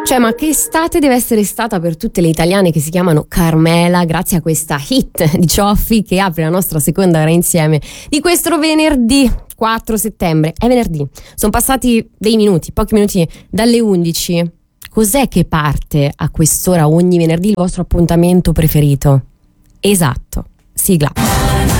Cioè, ma che estate deve essere stata per tutte le italiane che si chiamano Carmela, grazie a questa hit di Cioffi che apre la nostra seconda ora insieme di questo venerdì 4 settembre. È venerdì, sono passati dei minuti, pochi minuti dalle 11. Cos'è che parte a quest'ora ogni venerdì il vostro appuntamento preferito? Esatto, sigla.